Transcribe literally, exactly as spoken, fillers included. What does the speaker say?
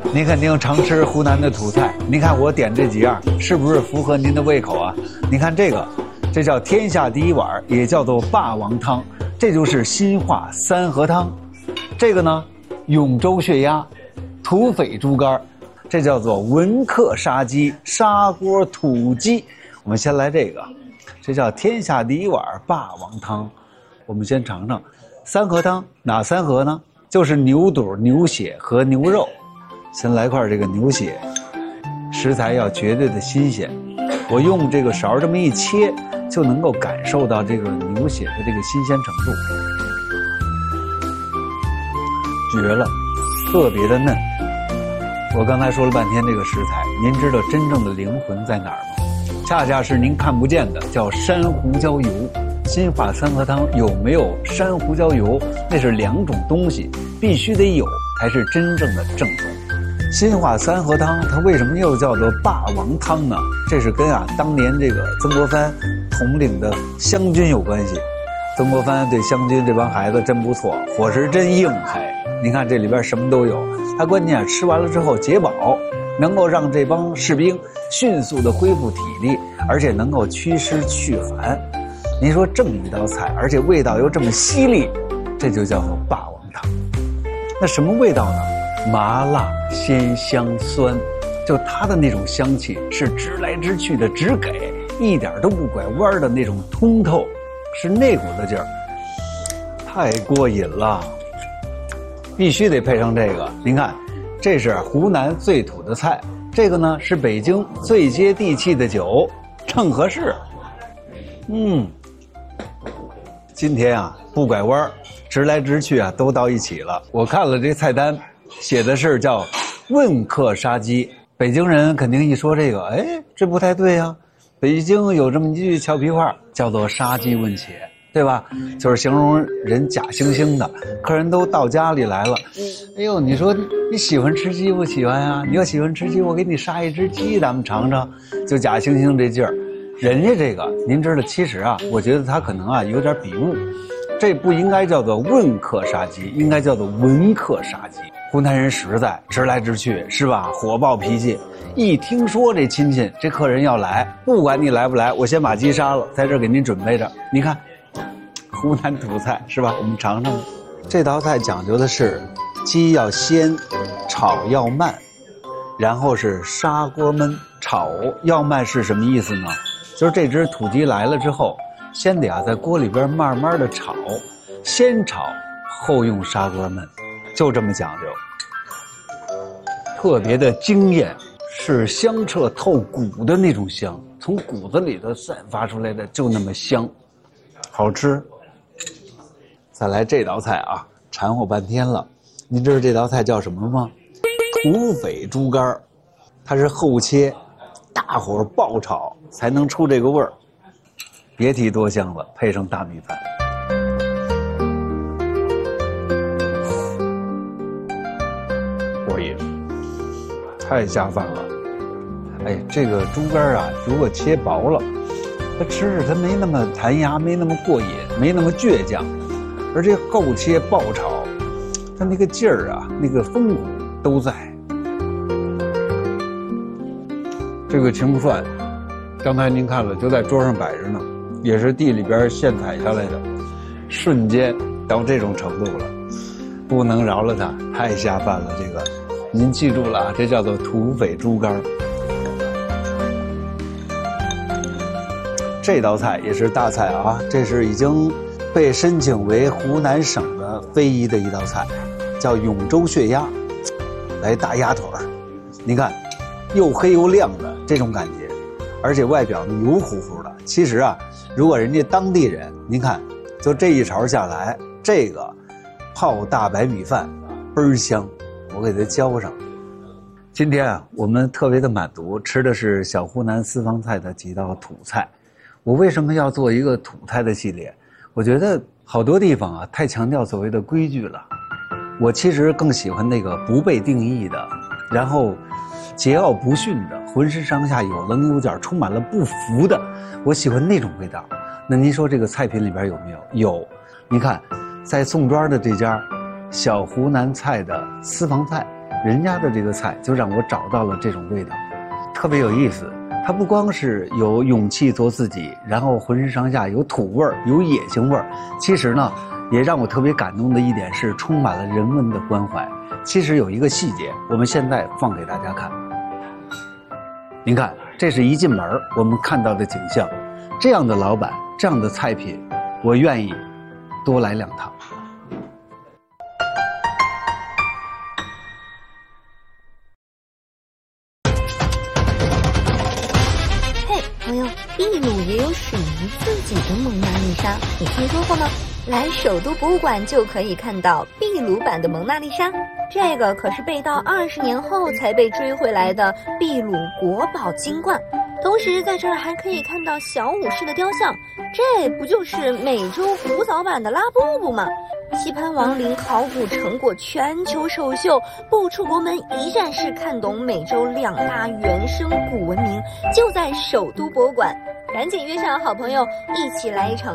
您肯定常吃湖南的土菜，您看我点这几样是不是符合您的胃口啊？你看这个，这叫天下第一碗，也叫做霸王汤，这就是新化三合汤。这个呢，永州血鸭，土匪猪肝，这叫做文客杀鸡，砂锅土鸡。我们先来这个，这叫天下第一碗霸王汤。我们先尝尝三合汤，哪三合呢？就是牛肚、牛血和牛肉。先来块这个牛血，食材要绝对的新鲜。我用这个勺这么一切，就能够感受到这个牛血的这个新鲜程度，绝了，特别的嫩。我刚才说了半天这个食材，您知道真正的灵魂在哪儿吗？恰恰是您看不见的，叫山胡椒油。新化三合汤有没有山胡椒油，那是两种东西，必须得有才是真正的正宗。新化三合汤它为什么又叫做霸王汤呢？这是跟啊当年这个曾国藩统领的湘军有关系。曾国藩对湘军这帮孩子真不错，伙食真硬还。你看这里边什么都有，他关键吃完了之后解饱，能够让这帮士兵迅速的恢复体力，而且能够祛湿去寒。您说这么一道菜，而且味道又这么犀利，这就叫做霸王汤。那什么味道呢？麻辣鲜香酸，就它的那种香气是直来直去的，直给，一点都不拐弯的那种通透，是那股子劲儿，太过瘾了。必须得配上这个。您看，这是湖南最土的菜，这个呢是北京最接地气的酒，正合适。嗯，今天啊不拐弯，直来直去啊都到一起了。我看了这菜单，写的是叫问客杀鸡。北京人肯定一说这个，哎，这不太对啊。北京有这么一句俏皮话，叫做杀鸡问且，对吧？就是形容人假惺惺的，客人都到家里来了，哎呦，你说你喜欢吃鸡不喜欢啊？你要喜欢吃鸡，我给你杀一只鸡，咱们尝尝，就假惺惺这劲儿。人家这个，您知道，其实啊，我觉得他可能啊有点笔误，这不应该叫做问客杀鸡，应该叫做闻客杀鸡。湖南人实在，直来直去，是吧？火爆脾气，一听说这亲戚这客人要来，不管你来不来，我先把鸡杀了，在这儿给您准备着。你看，湖南土菜是吧？我们尝尝。这道菜讲究的是鸡要鲜，炒要慢，然后是砂锅焖。炒要慢是什么意思呢？就是这只土鸡来了之后，先得啊在锅里边慢慢的炒，先炒后用砂锅焖，就这么讲究，特别的惊艳，是香彻透骨的那种香，从骨子里头散发出来的就那么香，好吃。再来这道菜啊，馋我半天了。您知道这道菜叫什么吗？土匪猪肝，它是厚切，大火爆炒才能出这个味儿，别提多香了，配上大米饭。过瘾，太下饭了。哎，这个猪肝啊，如果切薄了，它吃着它没那么弹牙，没那么过瘾，没那么倔强。而这厚切爆炒，它那个劲儿啊，那个风骨都在。这个青蒜，刚才您看了，就在桌上摆着呢，也是地里边现采下来的，瞬间到这种程度了，不能饶了它，太下饭了。这个，您记住了啊，这叫做土匪猪肝。这道菜也是大菜啊，这是已经被申请为湖南省的非遗的一道菜，叫永州血鸭。来大鸭腿儿，你看，又黑又亮的这种感觉，而且外表呢油乎乎的。其实啊，如果人家当地人，您看，就这一勺下来，这个泡大白米饭倍儿香，我给它浇上。今天啊，我们特别的满足，吃的是小湖南私房菜的几道土菜。我为什么要做一个土菜的系列？我觉得好多地方啊，太强调所谓的规矩了。我其实更喜欢那个不被定义的，然后桀骜不驯的，浑身上下有棱有角，充满了不服的。我喜欢那种味道。那您说这个菜品里边有没有？有。你看，在宋庄的这家小湖南菜的私房菜， 人家的这个菜就让我找到了这种味道，特别有意思。它不光是有勇气做自己，然后浑身上下有土味儿，有野性味儿。其实呢，也让我特别感动的一点是充满了人文的关怀。其实有一个细节，我们现在放给大家看。您看，这是一进门我们看到的景象。这样的老板，这样的菜品，我愿意多来两趟。 嘿，朋友，秘鲁也有属于自己的蒙娜丽莎，你听说过吗？来首都博物馆就可以看到秘鲁版的蒙娜丽莎，这个可是被盗二十年后才被追回来的秘鲁国宝金冠。同时在这儿还可以看到小武士的雕像，这不就是美洲古早版的拉布布吗？棋盘王陵考古成果全球首秀，不出国门一站式看懂美洲两大原生古文明，就在首都博物馆。赶紧约上好朋友，一起来一场